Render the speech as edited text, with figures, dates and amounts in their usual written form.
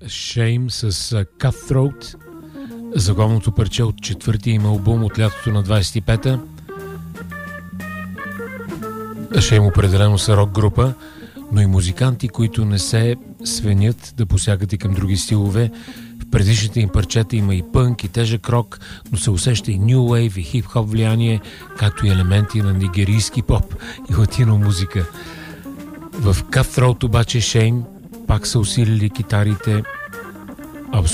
Shame с Cutthroat, заглавното парче от четвъртия им албум от лятото на 25-та. Shame определено са рок група, но и музиканти, които не се свенят да посягат и към други стилове. В предишните им парчета има и пънк, и тежък рок, но се усеща и ню вейв, и хип-хоп влияние, както и елементи на нигерийски поп и латино музика. В Cutthroat обаче Shame пак са усилили китарите